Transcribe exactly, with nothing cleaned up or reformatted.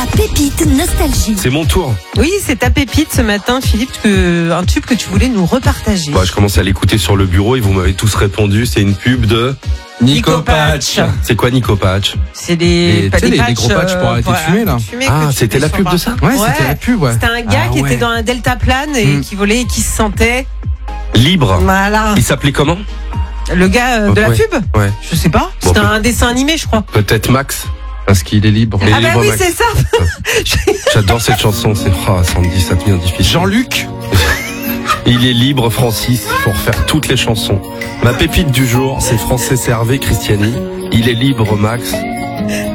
La pépite nostalgie. C'est mon tour. Oui, c'est ta pépite ce matin, Philippe, que, un tube que tu voulais nous repartager. Bah, je commence à l'écouter sur le bureau et vous m'avez tous répondu. C'est une pub de Nico Patch. C'est quoi Nico Patch? C'est des, Et pas tu sais, des les- les patchs, gros patchs pour euh, arrêter de voilà, fumer, là. fumer Ah, que tu c'était mets la sur pub le de bras. ça? Ouais, c'était la pub, ouais. C'était un gars Ah, qui ouais. était dans un deltaplane et Mm. qui volait, qui se sentait. Libre. Voilà. Il s'appelait comment? Le gars euh, de la Ouais. pub? Ouais. Je sais pas. Bon, C'était peut- un dessin animé, je crois. Peut-être Max. Parce qu'il est libre. Et Ah bah Libre oui, Max. c'est ça. J'adore cette chanson. C'est, oh, ça me dit, ça devient difficile. Jean-Luc. Il est libre, Francis, pour faire toutes les chansons. Ma pépite du jour, c'est Francis Hervé Christiani. Il est libre, Max.